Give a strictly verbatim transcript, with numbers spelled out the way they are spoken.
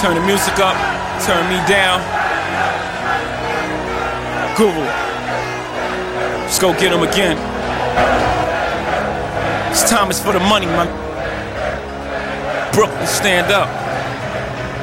Turn the music up, turn me down. Guru, let's go get him again. This time is for the money, man. Brooklyn, stand up.